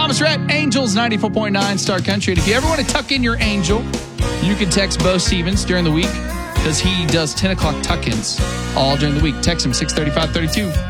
Thomas Rhett, Angels 94.9 Star Country. And if you ever want to tuck in your angel, you can text Bo Stevens during the week because he does 10 o'clock tuck-ins all during the week. Text him 63532.